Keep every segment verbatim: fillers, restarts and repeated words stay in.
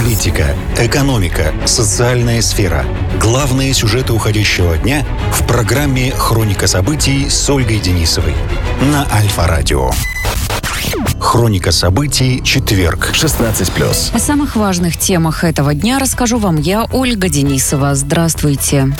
Политика, экономика, социальная сфера. Главные сюжеты уходящего дня в программе «Хроника событий» с Ольгой Денисовой на Альфа-радио. Хроника событий, четверг, шестнадцать плюс. О самых важных темах этого дня расскажу вам я, Ольга Денисова. Здравствуйте.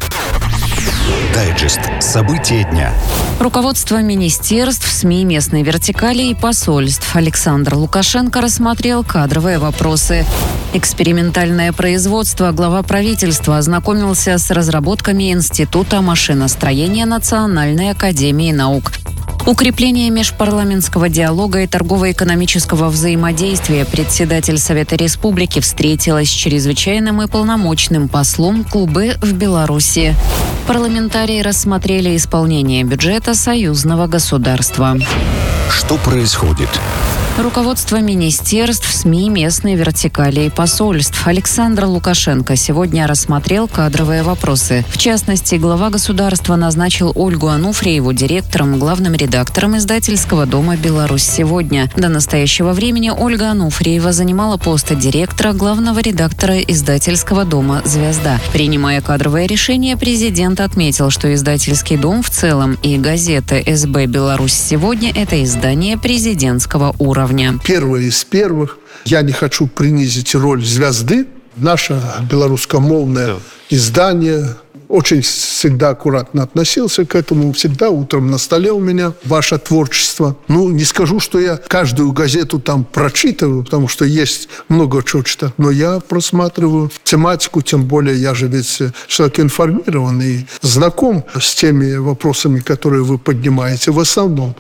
Дайджест. События дня. Руководство министерств, СМИ, местной вертикали и посольств. Александр Лукашенко рассмотрел кадровые вопросы. Экспериментальное производство. Глава правительства ознакомился с разработками Института машиностроения Национальной академии наук. Укрепление межпарламентского диалога и торгово-экономического взаимодействия. Председатель Совета Республики встретилась с чрезвычайным и полномочным послом Кубы в Беларуси. Парламентарии рассмотрели исполнение бюджета союзного государства. Что происходит? Руководство министерств, СМИ, местной вертикали и посольств. Александр Лукашенко сегодня рассмотрел кадровые вопросы. В частности, глава государства назначил Ольгу Ануфриеву директором и главным редактором издательского дома «Беларусь сегодня». До настоящего времени Ольга Ануфриева занимала пост директора главного редактора издательского дома «Звезда». Принимая кадровое решение, президент отметил, что издательский дом в целом и газета эс бэ «Беларусь сегодня» – это издание президентского уровня. Первое из первых. Я не хочу принизить роль «Звезды». Наше белорусскомовное издание очень всегда аккуратно относился к этому. Всегда утром на столе у меня ваше творчество. Ну, не скажу, что я каждую газету там прочитываю, потому что есть много чего читать. Но я просматриваю тематику, тем более я же ведь человек информированный и знаком с теми вопросами, которые вы поднимаете в основном.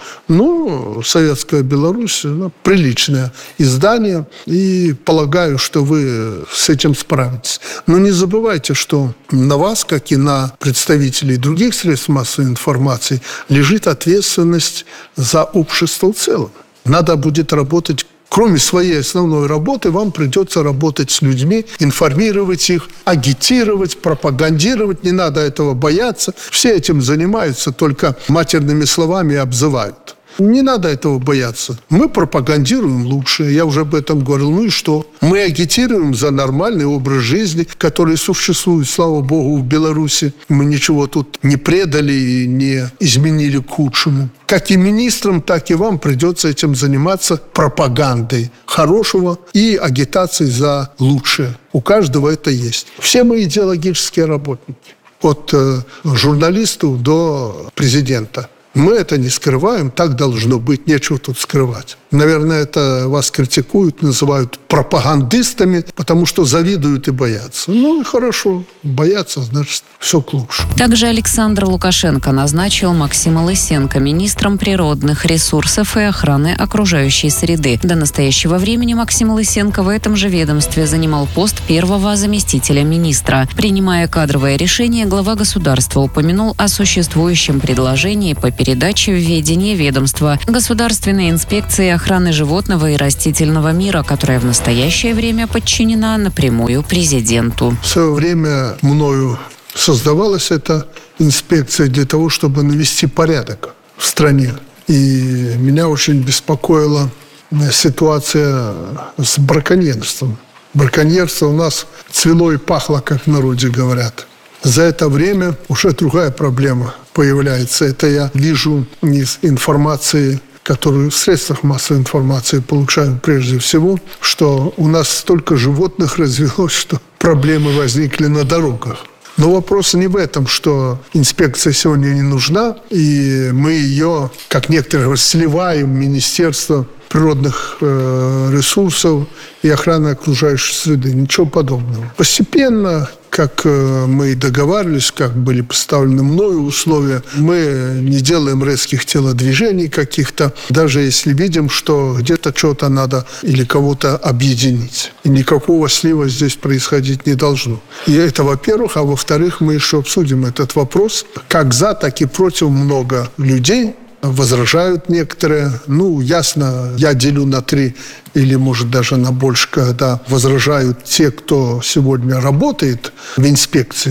Ну, «Советская Беларусь» ну, приличное издание. И полагаю, что вы с этим справитесь. Но не забывайте, что на вас, как и на представителей других средств массовой информации, лежит ответственность за общество в целом. Надо будет работать, кроме своей основной работы, вам придется работать с людьми, информировать их, агитировать, пропагандировать. Не надо этого бояться. Все этим занимаются, только матерными словами обзывают. Не надо этого бояться. Мы пропагандируем лучшее. Я уже об этом говорил. Ну и что? Мы агитируем за нормальный образ жизни, который существует, слава богу, в Беларуси. Мы ничего тут не предали и не изменили к худшему. Как и министрам, так и вам придется этим заниматься пропагандой хорошего и агитацией за лучшее. У каждого это есть. Все мы идеологические работники. От э, журналистов до президента. Мы это не скрываем, так должно быть, нечего тут скрывать. Наверное, это вас критикуют, называют пропагандистами, потому что завидуют и боятся. Ну и хорошо, боятся, значит, все к лучшему. Также Александр Лукашенко назначил Максима Лысенко министром природных ресурсов и охраны окружающей среды. До настоящего времени Максим Лысенко в этом же ведомстве занимал пост первого заместителя министра. Принимая кадровое решение, глава государства упомянул о существующем предложении по передаче в ведение ведомства Государственной инспекции охраны животного и растительного мира, которая в настоящее время подчинена напрямую президенту. В свое время мною создавалась эта инспекция для того, чтобы навести порядок в стране. И меня очень беспокоила ситуация с браконьерством. Браконьерство у нас цвело и пахло, как в народе говорят. За это время уже другая проблема появляется. Это я вижу из информации, которую в средствах массовой информации получаю прежде всего, что у нас столько животных развелось, что проблемы возникли на дорогах. Но вопрос не в этом, что инспекция сегодня не нужна, и мы ее, как некоторые говорят, сливаем в Министерство природных э, ресурсов и охраны окружающей среды. Ничего подобного. Постепенно, как э, мы и договаривались, как были поставлены мною условия, мы не делаем резких телодвижений каких-то, даже если видим, что где-то что-то надо или кого-то объединить. И никакого слива здесь происходить не должно. И это, во-первых. А во-вторых, мы еще обсудим этот вопрос. Как за, так и против много людей. Возражают некоторые. Ну, ясно, я делю на три или, может, даже на больше, когда возражают те, кто сегодня работает в инспекции.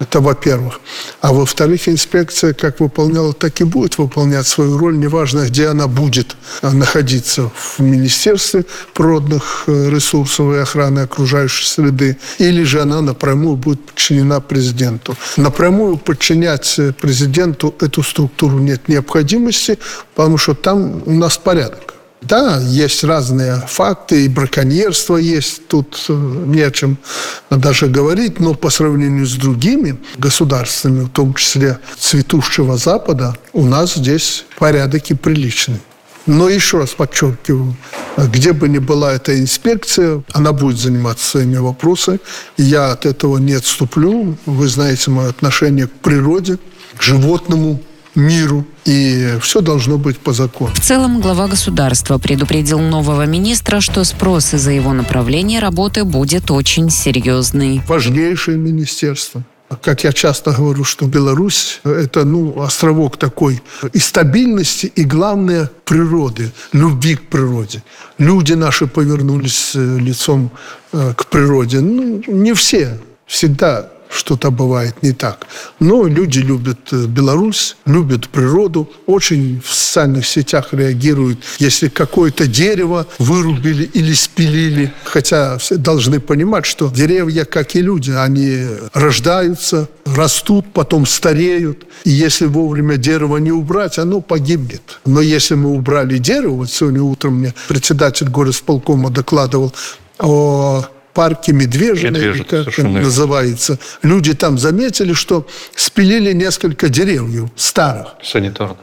Это во-первых. А во-вторых, инспекция как выполняла, так и будет выполнять свою роль. Неважно, где она будет находиться. В Министерстве природных ресурсов и охраны окружающей среды. Или же она напрямую будет подчинена президенту. Напрямую подчинять президенту эту структуру нет необходимости, потому что там у нас порядок. Да, есть разные факты, и браконьерство есть, тут не о чем даже говорить, но по сравнению с другими государствами, в том числе цветущего Запада, у нас здесь порядок и приличный. Но еще раз подчеркиваю, где бы ни была эта инспекция, она будет заниматься своими вопросами. Я от этого не отступлю. Вы знаете мое отношение к природе, к животному миру, и все должно быть по закону. В целом, глава государства предупредил нового министра, что спрос из-за его направления работы будет очень серьезный. Важнейшее министерство. Как я часто говорю, что Беларусь – это ну, островок такой и стабильности, и, главное, природы, любви к природе. Люди наши повернулись лицом к природе. Ну, не все, всегда что-то бывает не так. Но люди любят Беларусь, любят природу, очень в социальных сетях реагируют, если какое-то дерево вырубили или спилили. Хотя все должны понимать, что деревья, как и люди, они рождаются, растут, потом стареют. И если вовремя дерево не убрать, оно погибнет. Но если мы убрали дерево, вот сегодня утром мне председатель горисполкома докладывал о парке Медвежье, как это называется. Люди там заметили, что спилили несколько деревьев старых. Санитарно.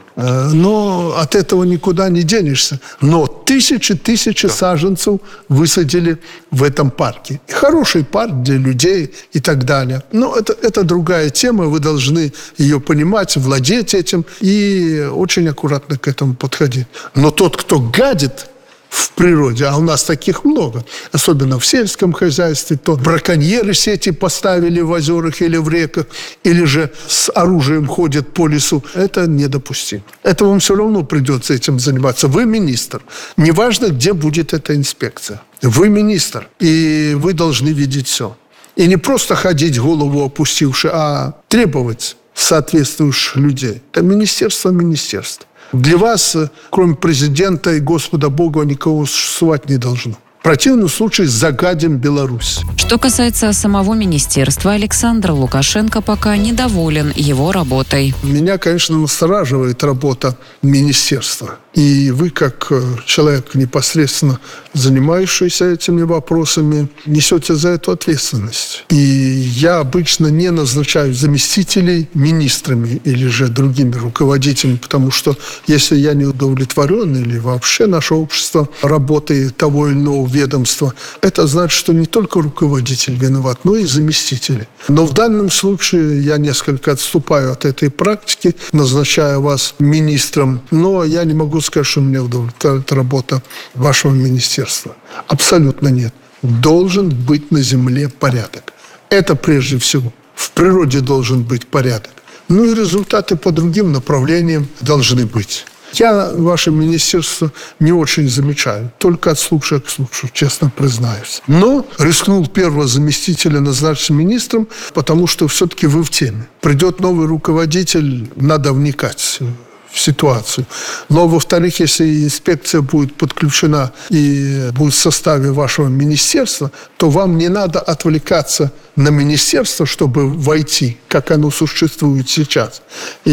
Но от этого никуда не денешься. Но тысячи-тысячи да. саженцев высадили в этом парке. И хороший парк для людей и так далее. Но это, это другая тема. Вы должны ее понимать, владеть этим и очень аккуратно к этому подходить. Но тот, кто гадит в природе, а у нас таких много, особенно в сельском хозяйстве, то браконьеры сети поставили в озерах или в реках, или же с оружием ходят по лесу. Это недопустимо. Это вам все равно придется этим заниматься. Вы министр. Неважно, где будет эта инспекция. Вы министр, и вы должны видеть все. И не просто ходить голову опустивши, а требовать соответствующих людей. Это министерство министерство. Для вас, кроме президента и Господа Бога, никого существовать не должно. В противном случае загадим Беларусь. Что касается самого министерства, Александр Лукашенко пока недоволен его работой. Меня, конечно, настораживает работа министерства. И вы, как человек, непосредственно занимающийся этими вопросами, несете за эту ответственность. И я обычно не назначаю заместителей министрами или же другими руководителями, потому что если я не удовлетворен или вообще наше общество работой того или иного ведомства, это значит, что не только руководитель виноват, но и заместители. Но в данном случае я несколько отступаю от этой практики, назначая вас министром, но я не могу сказать, что меня удовлетворяет работа вашего министерства. Абсолютно нет. Должен быть на земле порядок. Это прежде всего. В природе должен быть порядок. Ну и результаты по другим направлениям должны быть. Я ваше министерство не очень замечаю. Только от случая к случаю, честно признаюсь. Но рискнул первого заместителя назначить министром, потому что все-таки вы в теме. Придет новый руководитель, надо вникать в ситуацию. Но, во-вторых, если инспекция будет подключена и будет в составе вашего министерства, то вам не надо отвлекаться на министерство, чтобы войти, как оно существует сейчас.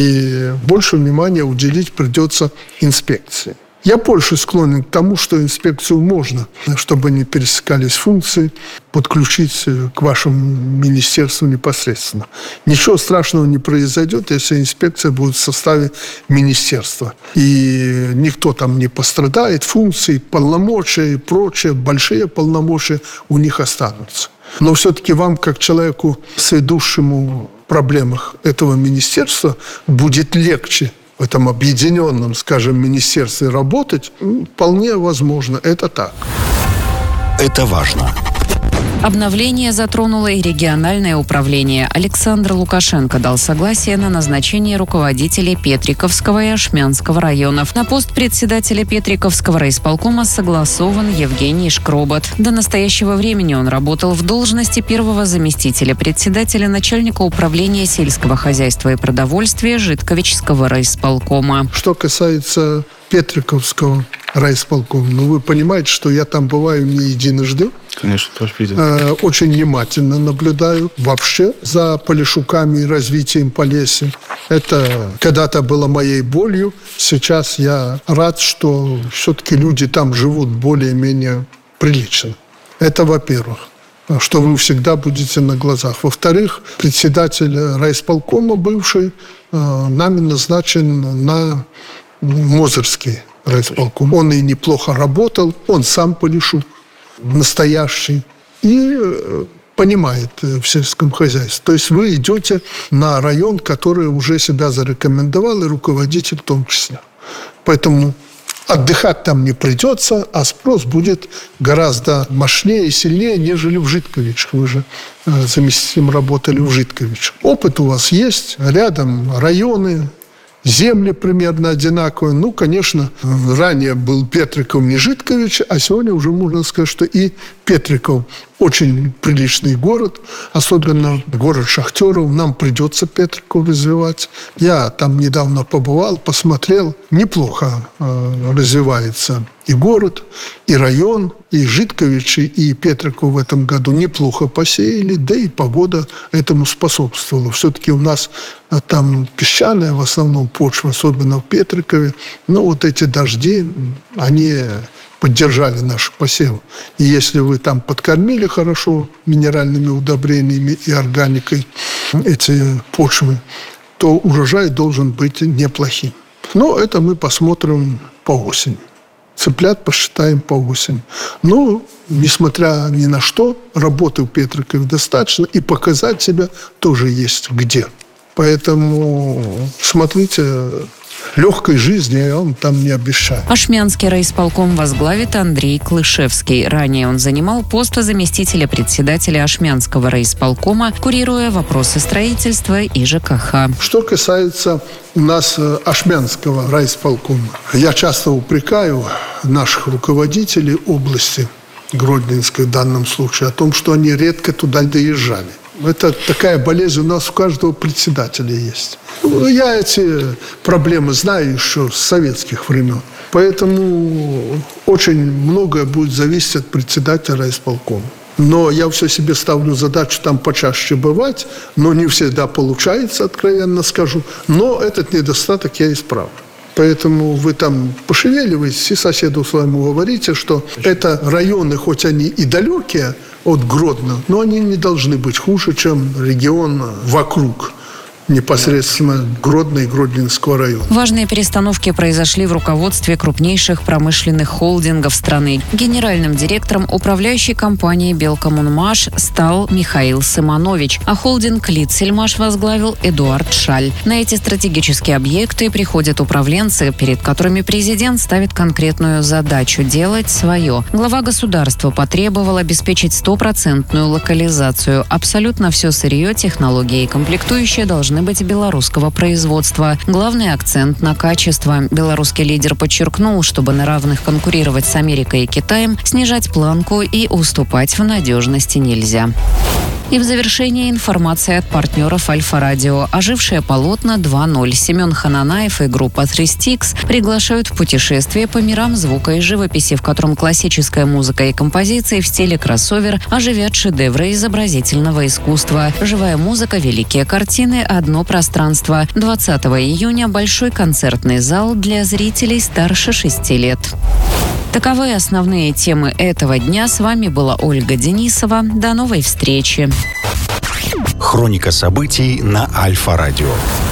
И больше внимания уделить придется инспекции. Я больше склонен к тому, что инспекцию можно, чтобы не пересекались функции, подключить к вашему министерству непосредственно. Ничего страшного не произойдет, если инспекция будет в составе министерства. И никто там не пострадает, функции, полномочия и прочее, большие полномочия у них останутся. Но все-таки вам, как человеку, сведущему в проблемах этого министерства, будет легче в этом объединенном, скажем, министерстве работать. Вполне возможно, это так. Это важно. Обновление затронуло и региональное управление. Александр Лукашенко дал согласие на назначение руководителей Петриковского и Ашмянского районов. На пост председателя Петриковского райисполкома согласован Евгений Шкробот. До настоящего времени он работал в должности первого заместителя председателя начальника управления сельского хозяйства и продовольствия Житковичского райисполкома. Что касается Петриковского райисполкома, ну вы понимаете, что я там бываю не единожды. Конечно, тоже президент. Э, очень внимательно наблюдаю вообще за Полешуками и развитием Полесья. Это когда-то было моей болью. Сейчас я рад, что все-таки люди там живут более-менее прилично. Это во-первых, что вы всегда будете на глазах. Во-вторых, председатель райисполкома бывший э, нами назначен на Мозырский райисполком. Он и неплохо работал, он сам Полешук настоящий и понимает в сельском хозяйстве. То есть вы идете на район, который уже себя зарекомендовал, и руководитель в том числе. Поэтому отдыхать там не придется, а спрос будет гораздо мощнее и сильнее, нежели в Житковичах. Вы же заместителем работали в Житковичах. Опыт у вас есть, рядом районы, земли примерно одинаковые. Ну, конечно, ранее был Петриков, не Житкович, а сегодня уже можно сказать, что и Петриков очень приличный город, особенно город шахтеров. Нам придется Петриков развивать. Я там недавно побывал, посмотрел. Неплохо э, развивается и город, и район, и Житковичи, и Петриков в этом году неплохо посеяли, да и погода этому способствовала. Все-таки у нас там песчаная в основном почва, особенно в Петрикове. Но вот эти дожди, они поддержали наши посевы. И если вы там подкормили хорошо минеральными удобрениями и органикой эти почвы, то урожай должен быть неплохим. Но это мы посмотрим по осени. Цыплят посчитаем по осени. Но, несмотря ни на что, работы в Петрикове достаточно, и показать себя тоже есть где. Поэтому смотрите, легкой жизни я вам там не обещаю. Ашмянский райисполком возглавит Андрей Клышевский. Ранее он занимал пост заместителя председателя Ашмянского райисполкома, курируя вопросы строительства и ЖКХ. Что касается у нас Ашмянского райисполкома, я часто упрекаю наших руководителей области Гродненской в данном случае о том, что они редко туда доезжали. Это такая болезнь у нас у каждого председателя есть. Я эти проблемы знаю еще с советских времен. Поэтому очень многое будет зависеть от председателя райисполкома. Но я все себе ставлю задачу там почаще бывать, но не всегда получается, откровенно скажу. Но этот недостаток я исправлю. Поэтому вы там пошевеливаетесь и соседу своему говорите, что это районы, хоть они и далекие от Гродно, но они не должны быть хуже, чем регион вокруг непосредственно Гродно и Гродненского района. Важные перестановки произошли в руководстве крупнейших промышленных холдингов страны. Генеральным директором управляющей компании «Белкоммунмаш» стал Михаил Сыманович, а холдинг «Литсельмаш» возглавил Эдуард Шаль. На эти стратегические объекты приходят управленцы, перед которыми президент ставит конкретную задачу – делать свое. Глава государства потребовал обеспечить стопроцентную локализацию. Абсолютно все сырье, технологии и комплектующие должны быть белорусского производства. Главный акцент на качество. Белорусский лидер подчеркнул, чтобы на равных конкурировать с Америкой и Китаем, снижать планку и уступать в надежности нельзя. И в завершение информация от партнеров Альфа-Радио. Ожившее полотно два ноль. Семен Хананаев и группа три стикс приглашают в путешествие по мирам звука и живописи, в котором классическая музыка и композиции в стиле кроссовер оживят шедевры изобразительного искусства. Живая музыка, великие картины, одно пространство. двадцатого июня большой концертный зал для зрителей старше шести лет. Таковы основные темы этого дня. С вами была Ольга Денисова. До новой встречи. Хроника событий на Альфа-Радио.